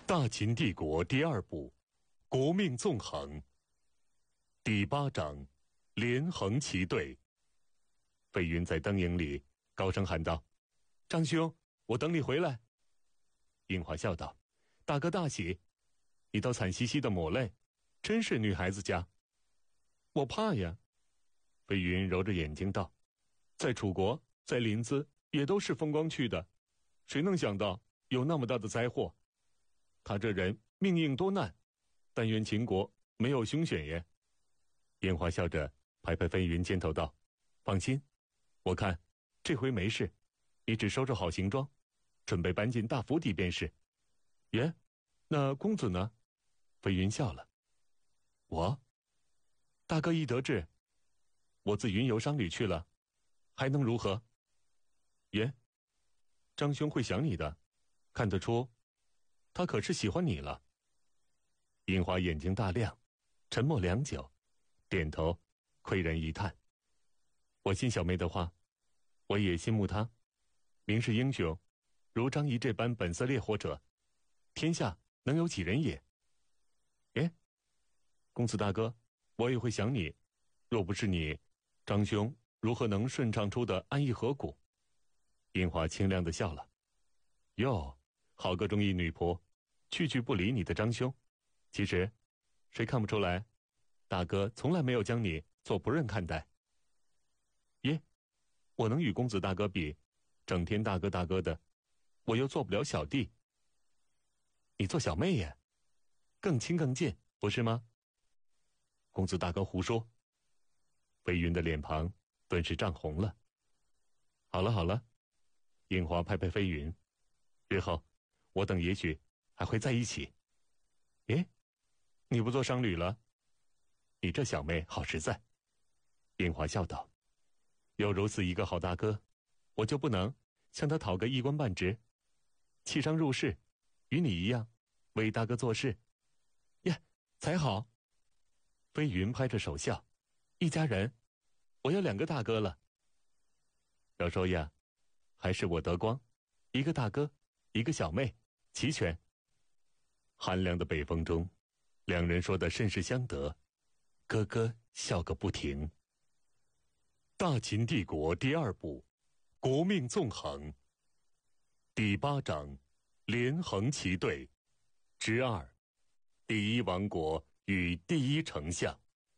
大秦帝国第二部，国命纵横。第8章，连横齐对。费云在灯影里高声喊道：“张兄，我等你回来。”樱花笑道：“大哥大喜，你倒惨兮兮的抹泪，真是女孩子家。”我怕呀。费云揉着眼睛道：“在楚国，在临淄也都是风光去的，谁能想到有那么大的灾祸？他这人命硬多难，但愿秦国没有凶险耶。”樱花笑着拍拍飞云肩头道：“放心，我看这回没事，你只收拾好行装，准备搬进大府邸便是。”耶，那公子呢？飞云笑了：“我，大哥亦得志，我自云游商旅去了，还能如何？”耶，张兄会想你的，看得出他可是喜欢你了。樱花眼睛大亮，沉默良久，点头，喟然一叹：“我信小妹的话，我也心慕他。明是英雄，如张仪这般本色烈火者，天下能有几人也？”耶，公子大哥，我也会想你，若不是你，张兄如何能顺畅出的安逸河谷？樱花清亮地笑了：“哟，好个忠义女仆，句句不理你的张兄。其实谁看不出来，大哥从来没有将你做仆人看待。”耶，我能与公子大哥比，整天大哥大哥的，我又做不了小弟。你做小妹耶，更亲更近，不是吗？公子大哥胡说。飞云的脸庞顿时涨红了。好了好了，樱花拍拍飞云，日后我等也许还会在一起。诶，你不做商旅了？你这小妹好实在。樱花笑道：“有如此一个好大哥，我就不能向他讨个一官半职，弃商入仕，与你一样为大哥做事？耶，才好。”飞云拍着手笑：“一家人，我有2个大哥了。”要说呀，还是我得光，一个大哥，一个小妹，齐全。寒凉的北风中，两人说的甚是相得，咯咯笑个不停。大秦帝国第二部，国命纵横。第8章，连横齐对之2，第一王国与第一丞相。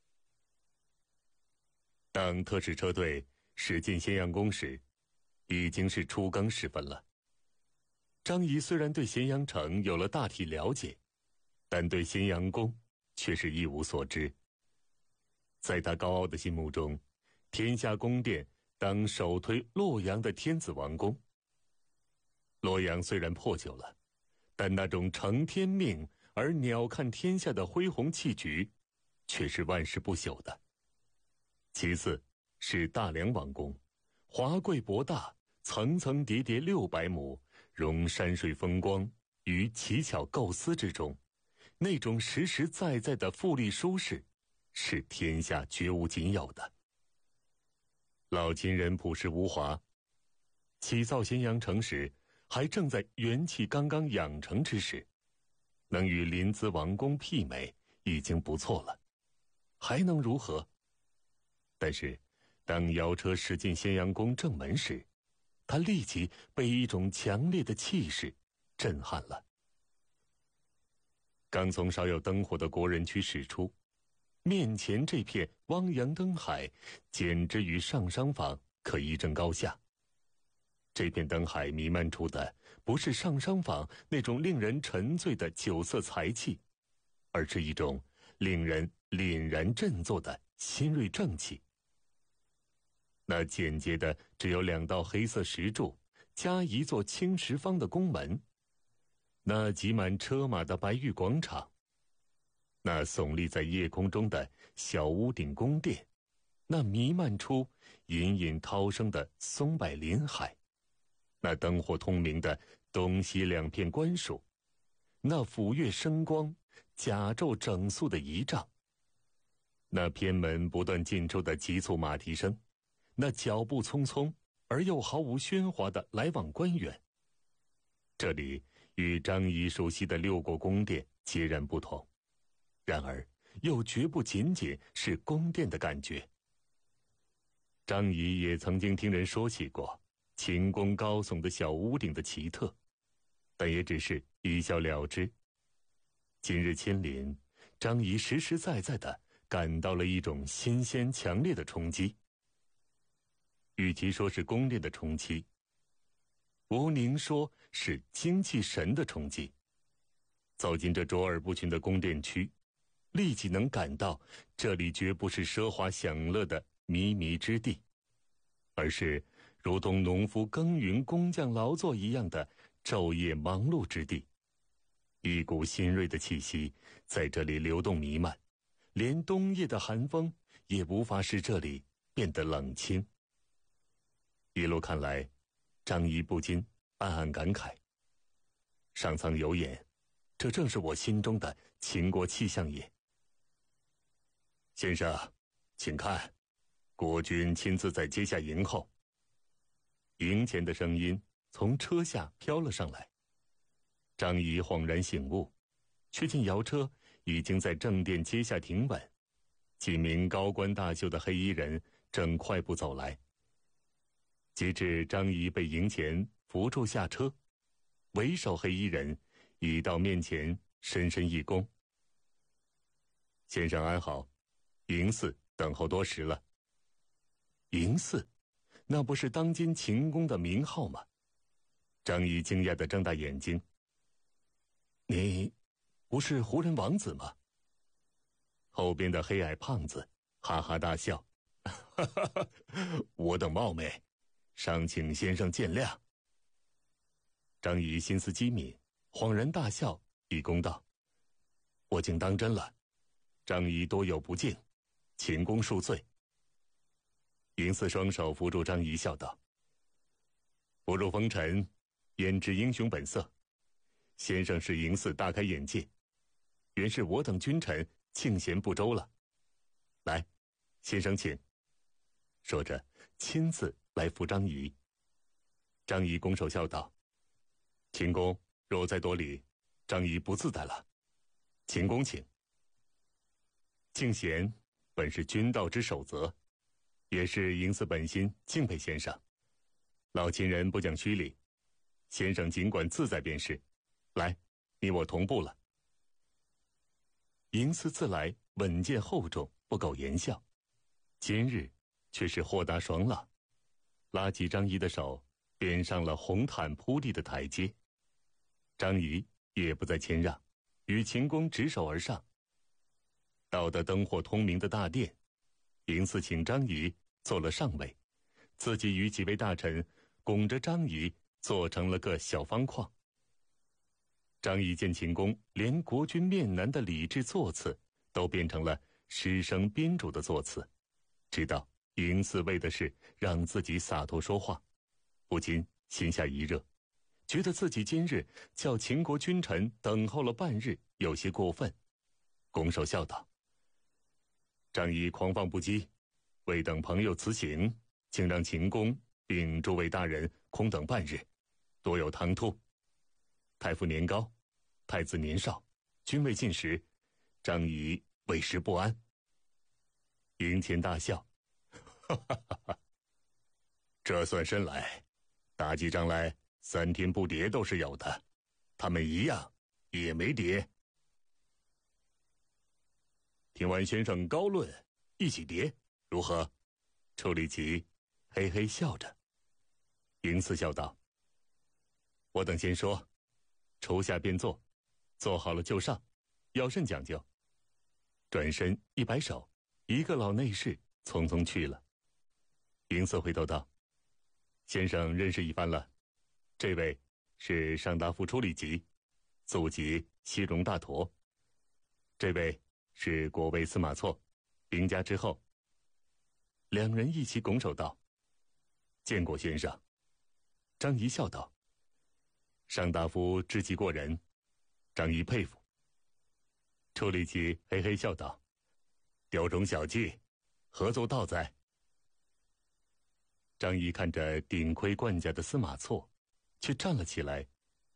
当特使车队驶进咸阳宫时，已经是初更时分了。张仪虽然对咸阳城有了大体了解，但对咸阳宫却是一无所知。在他高傲的心目中，天下宫殿当首推洛阳的天子王宫。洛阳虽然破旧了，但那种承天命而鸟瞰天下的恢宏气局，却是万世不朽的。其次是大梁王宫，华贵博大，层层叠叠600亩，融山水风光于奇巧构思之中，那种实实在在的富丽舒适，是天下绝无仅有的。老秦人朴实无华，起造咸阳城时，还正在元气刚刚养成之时，能与临淄王宫媲美，已经不错了，还能如何？但是当摇车驶进咸阳宫正门时，他立即被一种强烈的气势震撼了。刚从少有灯火的国人区驶出，面前这片汪洋灯海，简直与上商坊可一争高下。这片灯海弥漫出的不是上商坊那种令人沉醉的酒色财气，而是一种令人凛然振作的新锐正气。那简洁的只有2道黑色石柱加一座青石方的宫门，那挤满车马的白玉广场，那耸立在夜空中的小屋顶宫殿，那弥漫出隐隐涛声的松柏林海，那灯火通明的东西2片官署，那斧钺生光甲胄整肃的仪仗，那偏门不断进出的急促马蹄声，那脚步匆匆而又毫无喧哗的来往官员， 这里与张仪熟悉的六国宫殿截然不同，然而又绝不仅仅是宫殿的感觉。张仪也曾经听人说起过秦宫高耸的小屋顶的奇特，但也只是一笑了之。今日亲临，张仪实实在在地感到了一种新鲜强烈的冲击。与其说是宫殿的冲击，吴宁说是精气神的冲击。走进这卓尔不群的宫殿区，立即能感到这里绝不是奢华享乐的靡靡之地，而是如同农夫耕耘工匠劳作一样的昼夜忙碌之地。一股新锐的气息在这里流动弥漫，连冬夜的寒风也无法使这里变得冷清。一路看来，张仪不禁暗暗感慨，上苍有眼，这正是我心中的秦国气象也。先生，请看，国君亲自在阶下迎候。迎前的声音从车下飘了上来。张仪恍然醒悟，却见摇车已经在正殿阶下停稳，几名高官大袖的黑衣人正快步走来。及至张仪被迎前扶住下车，为首黑衣人已到面前深深一躬：“先生安好，嬴驷等候多时了。”嬴驷，那不是当今秦宫的名号吗？张仪惊讶地睁大眼睛：“你不是胡人王子吗？”后边的黑矮胖子哈哈大笑：“哈哈哈，我等冒昧，尚请先生见谅。”张仪心思机敏，恍然大笑，一躬道：“我竟当真了，张仪多有不敬，秦公恕罪。”嬴驷双手扶住张仪，笑道：“不入风尘，焉知英雄本色？先生使嬴驷大开眼界，原是我等君臣庆贤不周了。来，先生请。”说着，亲自来扶张仪。张仪拱手笑道：“秦公若再多礼，张仪不自在了。秦公请。”敬贤本是君道之守则，也是嬴驷本心敬佩先生。老秦人不讲虚礼，先生尽管自在便是。来，你我同步了。嬴驷自来稳健厚重，不苟言笑，今日却是豁达爽朗，拉起张仪的手，便上了红毯铺地的台阶。张仪也不再谦让，与秦公执手而上。到得灯火通明的大殿，嬴驷请张仪坐了上位，自己与几位大臣拱着张仪做成了个小方框。张仪见秦公连国君面南的礼制座次都变成了诗声宾主的座次，知道嬴驷为的是让自己洒脱说话，不禁心下一热，觉得自己今日叫秦国君臣等候了半日，有些过分，拱手笑道：“张仪狂放不羁，未等朋友辞行，请让秦公并诸位大人空等半日，多有唐突。太傅年高，太子年少，均未进食，张仪为时不安。”嬴前大笑：“哈哈哈哈，这算甚来？打起仗来3天不迭都是有的，他们一样也没迭。听完先生高论，一起迭如何？”处理奇嘿嘿笑着。嬴驷笑道：“我等先说，初下便坐，坐好了就上，要甚讲究？”转身一摆手，一个老内侍匆匆去了。嬴驷回头道：“先生认识一番了，这位是上大夫处理吉，祖籍西戎大陀。这位是国尉司马错，兵家之后。”两人一起拱手道：“见过先生。”张仪笑道：“上大夫智计过人，张仪佩服。”处理吉嘿嘿笑道：“雕虫小技，何足道哉？”张仪看着顶盔冠甲的司马错，却站了起来，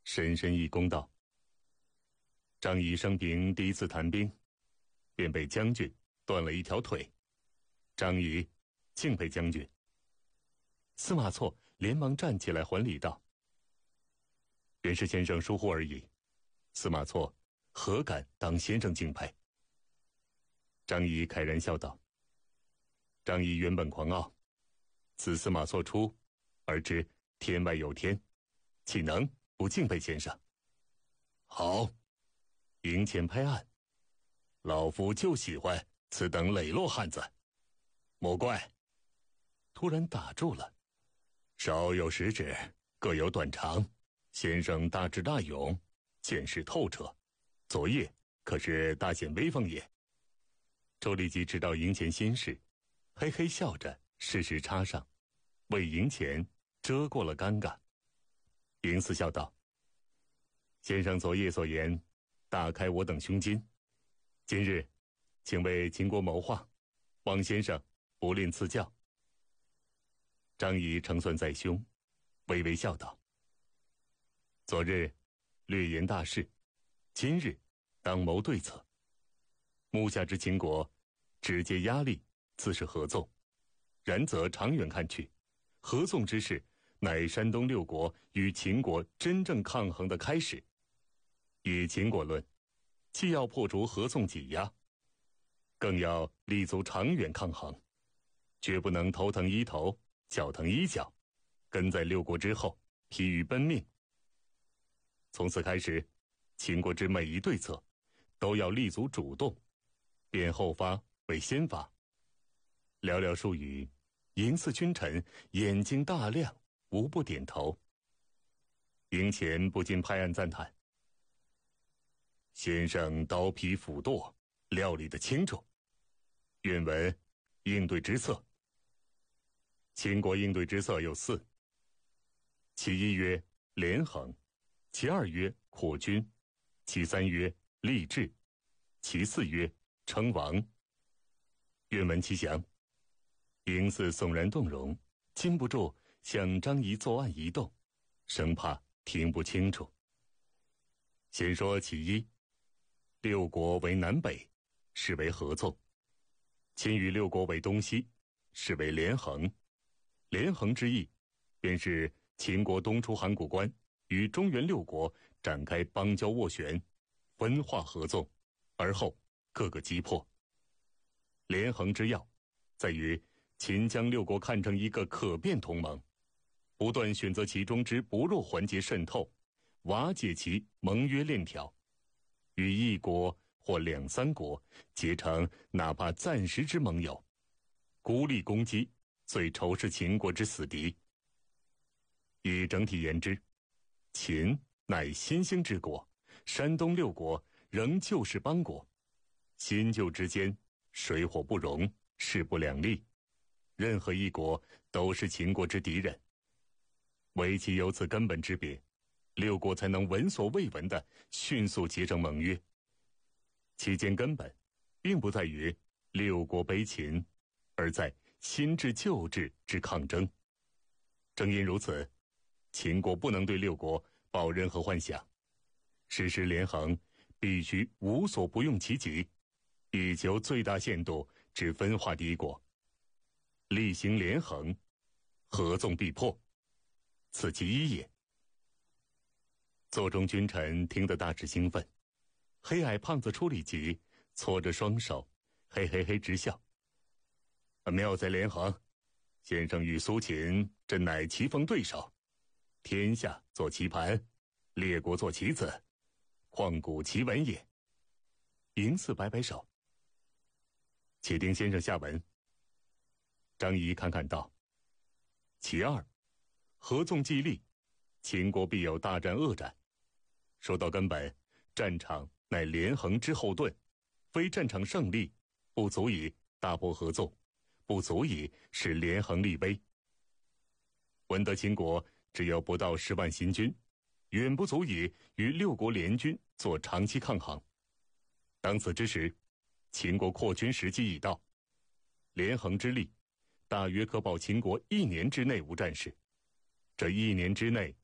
深深一躬道：“张仪生平第一次谈兵，便被将军断了一条腿。张仪敬佩将军。”司马错连忙站起来还礼道：“原是先生疏忽而已，司马错何敢当先生敬佩？”张仪慨然笑道：“张仪原本狂傲，自司马错出，而知天外有天，岂能不敬佩先生？好，营前拍案，老夫就喜欢此等磊落汉子。莫怪。”突然打住了，少有实指，各有短长。先生大智大勇，见识透彻，昨夜可是大显威风也。周立即知道营前心事，嘿嘿笑着适时插上，为营前遮过了尴尬。营四笑道：“先生昨夜所言，大开我等胸襟。今日请为秦国谋划，望先生不吝赐教。”张仪承算在胸，微微笑道：“昨日略言大事，今日当谋对策。目下之秦国，直接压力自是合纵，然则长远看去，合纵之势乃山东六国与秦国真正抗衡的开始。以秦国论，既要破除合纵挤压，更要立足长远抗衡，绝不能头疼医头，脚疼医脚，跟在六国之后，疲于奔命。从此开始，秦国之每一对策，都要立足主动，变后发为先发。”寥寥数语，营四君臣眼睛大亮，无不点头。营前不禁拍案赞叹：“先生刀劈斧剁，料理得清楚。愿闻应对之策。”秦国应对之策有4：其一曰连横，其二曰扩军，其三曰立志，其四曰称王。愿闻其详。营四悚然动容，禁不住向张仪作案一动，生怕听不清楚。先说其一，六国为南北，是为合纵；秦与六国为东西，是为连横。连横之意，便是秦国东出函谷关，与中原六国展开邦交斡旋，分化合纵，而后各个击破。连横之要，在于秦将六国看成一个可变同盟，不断选择其中之不弱环节渗透，瓦解其盟约链条，与一国或2、3国结成哪怕暂时之盟友，孤立攻击最仇视秦国之死敌。以整体言之，秦乃新兴之国，山东六国仍旧是邦国，新旧之间水火不容，势不两立，任何一国都是秦国之敌人。唯其有此根本之别，六国才能闻所未闻地迅速结成盟约。其间根本并不在于六国背秦，而在新制旧制之抗争。正因如此，秦国不能对六国抱任何幻想，实施连横必须无所不用其极，以求最大限度之分化敌国。厉行连横，合纵必破，此其一也。座中君臣听得大致兴奋，黑矮胖子出里急，搓着双手，嘿嘿嘿直笑。妙哉连横，先生与苏秦真乃棋逢对手，天下做棋盘，列国做棋子，旷古奇文也。营四摆摆手，且听先生下文。张仪侃侃道：其二，合纵既立，秦国必有大战恶战。说到根本，战场乃连横之后盾，非战场胜利，不足以大破合纵，不足以使连横立威。闻得秦国只有不到10万新军，远不足以与六国联军做长期抗衡。当此之时，秦国扩军时机已到，连横之力大约可保秦国1年之内无战事。这1年之内，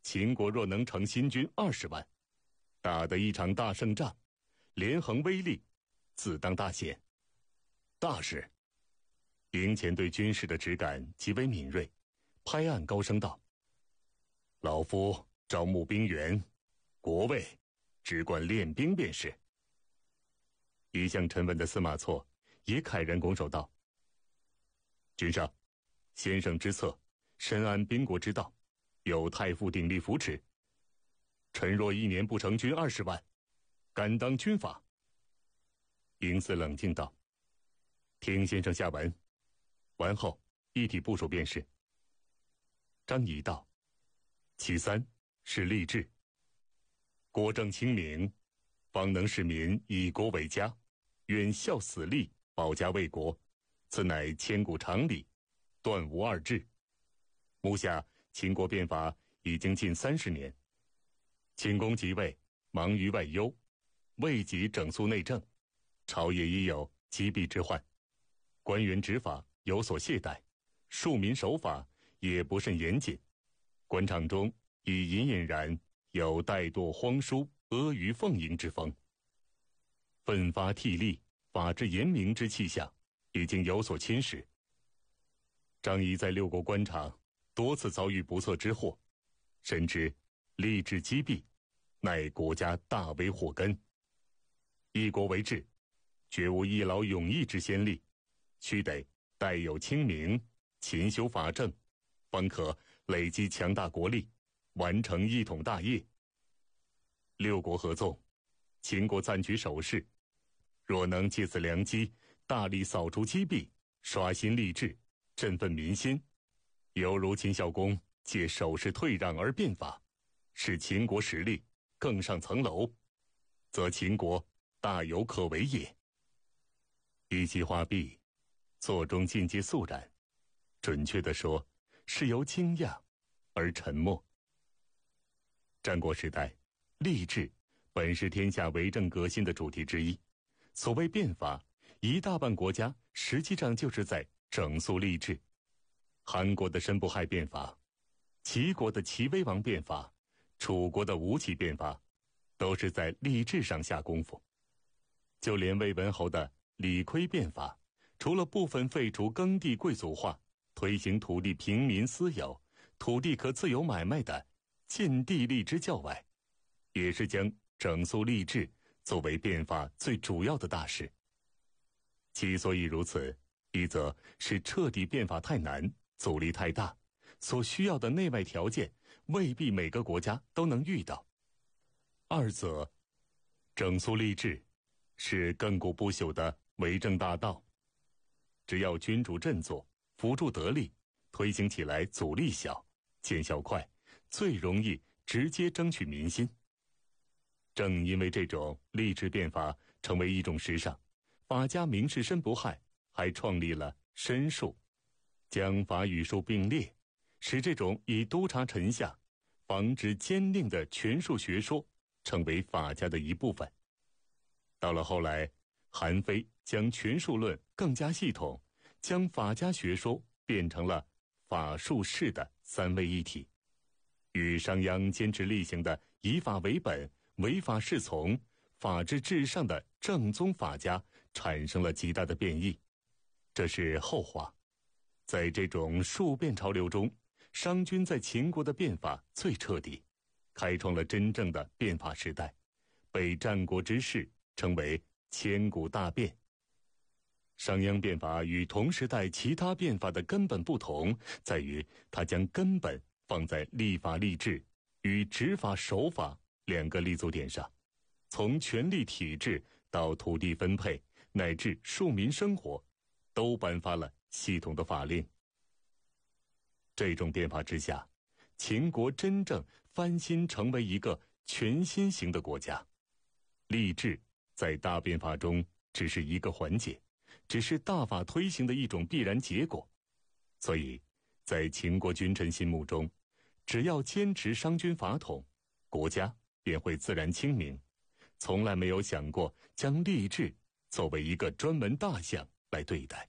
秦国若能成新军20万，打得一场大胜仗，连横威力，自当大显。大事。营前对军事的直感极为敏锐，拍案高声道：“老夫招募兵员，国尉只管练兵便是。”一向沉稳的司马错也慨然拱手道：“君上，先生之策，深谙兵国之道，有太傅鼎力扶持。臣若1年不成军20万，敢当军法。”营司冷静道：“听先生下文。”完后一体部署便是。张仪道：“其3是吏治。国政清明，方能使民以国为家，远效死力，保家卫国，此乃千古常理，断无二致。目下秦国变法已经近30年，秦公即位，忙于外忧，未及整肃内政，朝野已有积弊之患，官员执法有所懈怠，庶民守法也不甚严谨，官场中已隐隐然有怠惰荒疏、阿谀奉迎之风。奋发替力、法治严明之气象已经有所侵蚀。张仪在6国官场多次遭遇不测之祸，深知吏治积弊乃国家大危祸根。一国为治，绝无一劳永逸之先例，须得待有清明，勤修法政，方可累积强大国力，完成一统大业。6国合纵，秦国暂取守势，若能借此良机，大力扫除积弊，刷新吏治，振奋民心，犹如秦孝公借守势退让而变法，使秦国实力更上层楼，则秦国大有可为也。一席话毕，座中尽皆肃然，准确地说，是由惊讶而沉默。战国时代，吏治本是天下为政革新的主题之一。所谓变法，一大半国家实际上就是在整肃吏治。韩国的申不害变法，齐国的齐威王变法，楚国的吴起变法，都是在吏治上下功夫。就连魏文侯的李悝变法，除了部分废除耕地贵族化，推行土地平民私有、土地可自由买卖的禁地吏之教外，也是将整肃吏治作为变法最主要的大事。其所以如此，一则是彻底变法太难，阻力太大，所需要的内外条件未必每个国家都能遇到；二则整肃吏治是亘古不朽的为政大道，只要君主振作，辅助得力，推行起来阻力小，见效快，最容易直接争取民心。正因为这种吏治变法成为一种时尚，法家名士申不害还创立了申术，将法与术并列，使这种以督察臣下、防止奸佞的权术学说成为法家的一部分。到了后来，韩非将权术论更加系统，将法家学说变成了法术士的三位一体，与商鞅坚持力行的以法为本、唯法是从、法治至上的正宗法家产生了极大的变异。这是后话。在这种术变潮流中，商君在秦国的变法最彻底，开创了真正的变法时代，被战国之士称为千古大变。商鞅变法与同时代其他变法的根本不同，在于他将根本放在立法立治与执法守法两个立足点上，从权力体制到土地分配乃至庶民生活，都颁发了系统的法令。这种变法之下，秦国真正翻新成为一个全新型的国家。吏治在大变法中只是一个环节，只是大法推行的一种必然结果。所以在秦国君臣心目中，只要坚持商君法统，国家便会自然清明，从来没有想过将吏治作为一个专门大项来对待。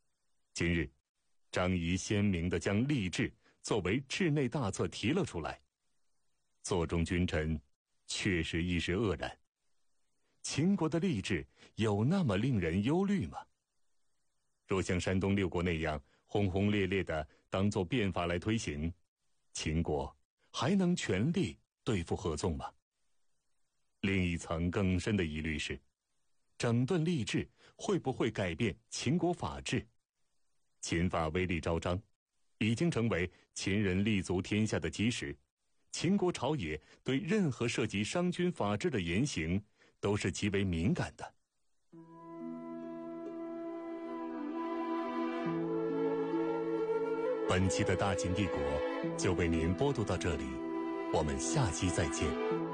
今日张仪鲜明地将吏治作为治内大策提了出来， 座中君臣确实一时愕然。秦国的吏治有那么令人忧虑吗？若像山东六国那样轰轰烈烈地当作变法来推行，秦国还能全力对付合纵吗？另一层更深的疑虑是，整顿吏治会不会改变秦国法治？秦法威力昭彰，已经成为秦人立足天下的基石。秦国朝野对任何涉及商君法治的言行都是极为敏感的。本期的大秦帝国就为您播读到这里，我们下期再见。